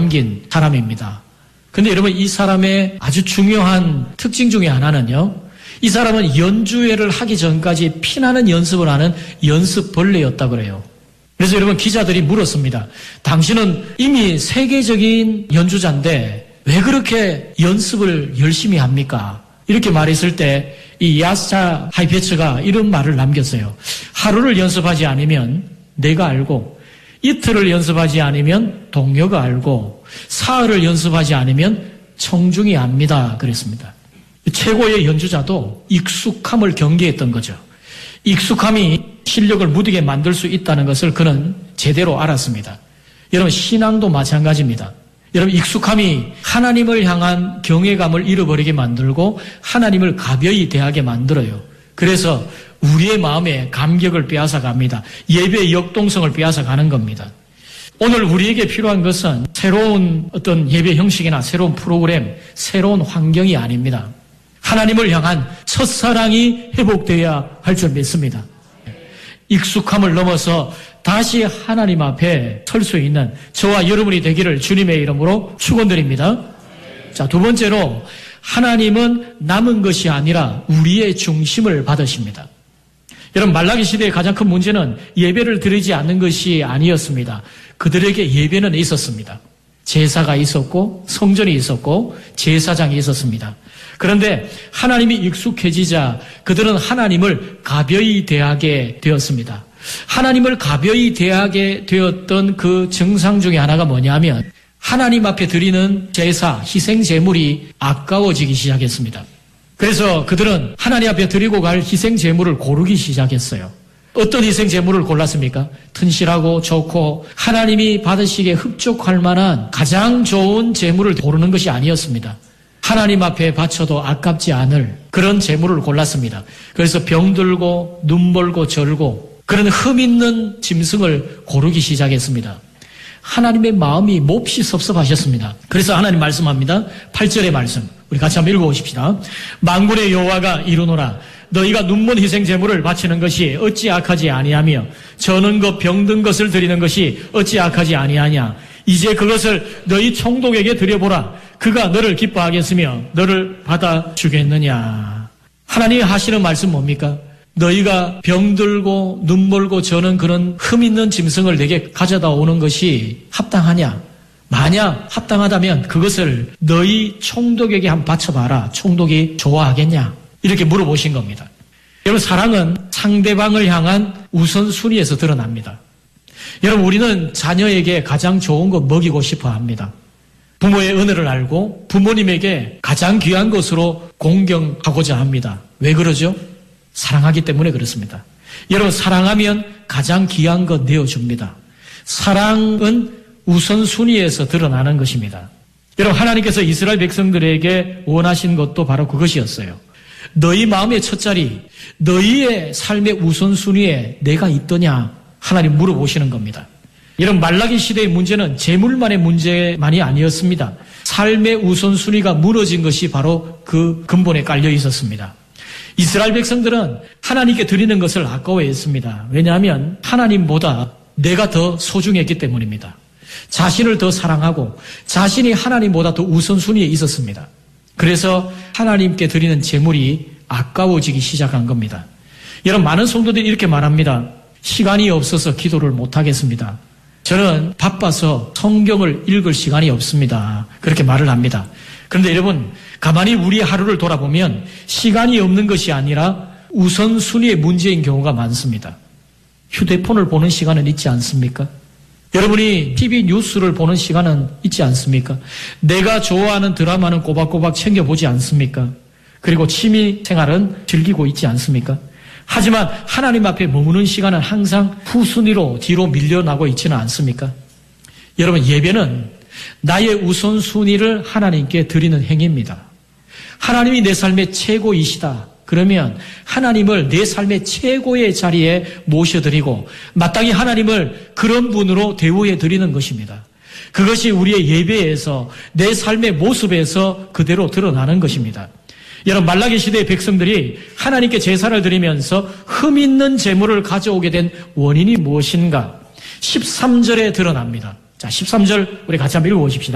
남긴 사람입니다. 근데 여러분, 이 사람의 아주 중요한 특징 중에 하나는요, 이 사람은 연주회를 하기 전까지 피나는 연습을 하는 연습벌레였다고 그래요. 그래서 여러분, 기자들이 물었습니다. 당신은 이미 세계적인 연주자인데 왜 그렇게 연습을 열심히 합니까? 이렇게 말했을 때 이 야사 하이페츠가 이런 말을 남겼어요. 하루를 연습하지 않으면 내가 알고, 이틀을 연습하지 않으면 동료가 알고, 사흘을 연습하지 않으면 청중이 압니다. 그랬습니다. 최고의 연주자도 익숙함을 경계했던 거죠. 익숙함이 실력을 무디게 만들 수 있다는 것을 그는 제대로 알았습니다. 여러분, 신앙도 마찬가지입니다. 여러분, 익숙함이 하나님을 향한 경외감을 잃어버리게 만들고 하나님을 가벼이 대하게 만들어요. 그래서 우리의 마음에 감격을 빼앗아갑니다. 예배의 역동성을 빼앗아가는 겁니다. 오늘 우리에게 필요한 것은 새로운 어떤 예배 형식이나 새로운 프로그램, 새로운 환경이 아닙니다. 하나님을 향한 첫사랑이 회복되어야 할 줄 믿습니다. 익숙함을 넘어서 다시 하나님 앞에 설 수 있는 저와 여러분이 되기를 주님의 이름으로 축원드립니다. 자, 두 번째로 하나님은 남은 것이 아니라 우리의 중심을 받으십니다. 여러분, 말라기 시대의 가장 큰 문제는 예배를 드리지 않는 것이 아니었습니다. 그들에게 예배는 있었습니다. 제사가 있었고 성전이 있었고 제사장이 있었습니다. 그런데 하나님이 익숙해지자 그들은 하나님을 가벼이 대하게 되었습니다. 하나님을 가벼이 대하게 되었던 그 증상 중에 하나가 뭐냐면 하나님 앞에 드리는 제사, 희생 제물이 아까워지기 시작했습니다. 그래서 그들은 하나님 앞에 드리고 갈 희생 제물을 고르기 시작했어요. 어떤 희생 제물을 골랐습니까? 튼실하고 좋고 하나님이 받으시기에 흡족할 만한 가장 좋은 제물을 고르는 것이 아니었습니다. 하나님 앞에 바쳐도 아깝지 않을 그런 제물을 골랐습니다. 그래서 병들고 눈멀고 절고 그런 흠 있는 짐승을 고르기 시작했습니다. 하나님의 마음이 몹시 섭섭하셨습니다. 그래서 하나님 말씀합니다. 8절의 말씀 우리 같이 한번 읽어보십시다. 만군의 여호와가 이르노라 너희가 눈먼 희생 제물을 바치는 것이 어찌 악하지 아니하며 저는 것 병든 것을 드리는 것이 어찌 악하지 아니하냐. 이제 그것을 너희 총독에게 드려보라. 그가 너를 기뻐하겠으며 너를 받아주겠느냐. 하나님이 하시는 말씀 뭡니까? 너희가 병들고 눈멀고 저는 그런 흠 있는 짐승을 내게 가져다 오는 것이 합당하냐? 만약 합당하다면 그것을 너희 총독에게 한번 바쳐봐라. 총독이 좋아하겠냐? 이렇게 물어보신 겁니다. 여러분, 사랑은 상대방을 향한 우선순위에서 드러납니다. 여러분, 우리는 자녀에게 가장 좋은 거 먹이고 싶어 합니다. 부모의 은혜를 알고 부모님에게 가장 귀한 것으로 공경하고자 합니다. 왜 그러죠? 사랑하기 때문에 그렇습니다. 여러분, 사랑하면 가장 귀한 것 내어줍니다. 사랑은 우선순위에서 드러나는 것입니다. 여러분, 하나님께서 이스라엘 백성들에게 원하신 것도 바로 그것이었어요. 너희 마음의 첫자리, 너희의 삶의 우선순위에 내가 있더냐? 하나님 물어보시는 겁니다. 여러분, 말라기 시대의 문제는 재물만의 문제만이 아니었습니다. 삶의 우선순위가 무너진 것이 바로 그 근본에 깔려 있었습니다. 이스라엘 백성들은 하나님께 드리는 것을 아까워했습니다. 왜냐하면 하나님보다 내가 더 소중했기 때문입니다. 자신을 더 사랑하고 자신이 하나님보다 더 우선순위에 있었습니다. 그래서 하나님께 드리는 제물이 아까워지기 시작한 겁니다. 여러분, 많은 성도들이 이렇게 말합니다. 시간이 없어서 기도를 못하겠습니다. 저는 바빠서 성경을 읽을 시간이 없습니다. 그렇게 말을 합니다. 그런데 여러분, 가만히 우리의 하루를 돌아보면 시간이 없는 것이 아니라 우선순위의 문제인 경우가 많습니다. 휴대폰을 보는 시간은 있지 않습니까? 여러분이 TV 뉴스를 보는 시간은 있지 않습니까? 내가 좋아하는 드라마는 꼬박꼬박 챙겨보지 않습니까? 그리고 취미 생활은 즐기고 있지 않습니까? 하지만 하나님 앞에 머무는 시간은 항상 후순위로 뒤로 밀려나고 있지는 않습니까? 여러분, 예배는 나의 우선순위를 하나님께 드리는 행위입니다. 하나님이 내 삶의 최고이시다. 그러면 하나님을 내 삶의 최고의 자리에 모셔드리고 마땅히 하나님을 그런 분으로 대우해 드리는 것입니다. 그것이 우리의 예배에서 내 삶의 모습에서 그대로 드러나는 것입니다. 여러분, 말라기 시대의 백성들이 하나님께 제사를 드리면서 흠 있는 제물을 가져오게 된 원인이 무엇인가? 13절에 드러납니다. 자, 13절 우리 같이 한번 읽어보십시다.